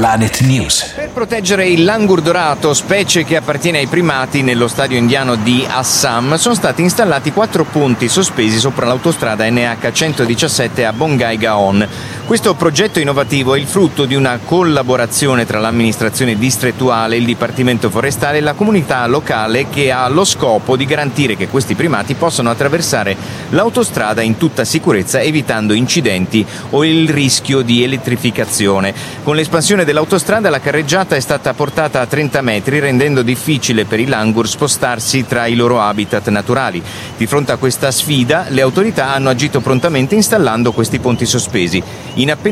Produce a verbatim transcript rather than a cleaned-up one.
Planet News. Per proteggere il langur dorato, specie che appartiene ai primati, nello stadio indiano di Assam sono stati installati quattro punti sospesi sopra l'autostrada N H centodiciassette a Bongaigaon. Questo progetto innovativo è il frutto di una collaborazione tra l'amministrazione distrettuale, il Dipartimento Forestale e la comunità locale, che ha lo scopo di garantire che questi primati possano attraversare l'autostrada in tutta sicurezza, evitando incidenti o il rischio di elettrificazione. Con l'espansione dell'autostrada la carreggiata è stata portata a trenta metri, rendendo difficile per i langur spostarsi tra i loro habitat naturali. Di fronte a questa sfida, le autorità hanno agito prontamente installando questi ponti sospesi. In